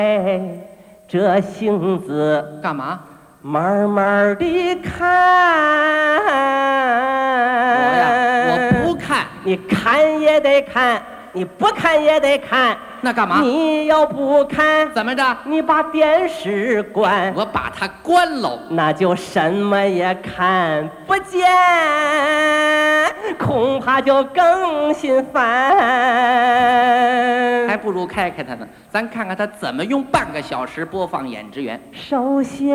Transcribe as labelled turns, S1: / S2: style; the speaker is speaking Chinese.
S1: 这性子
S2: 干嘛？
S1: 慢慢地看。
S2: 我呀，我不看。
S1: 你看也得看，你不看也得看。
S2: 那干嘛？
S1: 你要不看，
S2: 怎么着？
S1: 你把电视关，
S2: 我把它关喽。
S1: 那就什么也看不见，恐怕就更心烦。
S2: 还不如开开它呢，咱看看它怎么用半个小时播放《演职员》。
S1: 首先